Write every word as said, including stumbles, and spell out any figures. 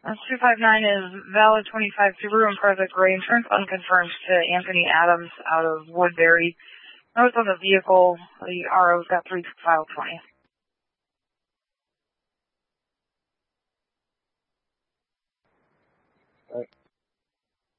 Uh, two five nine is valid twenty-five Subaru Impreza gray insurance unconfirmed to Anthony Adams out of Woodbury. Notice on the vehicle, the R O's got three file twenty.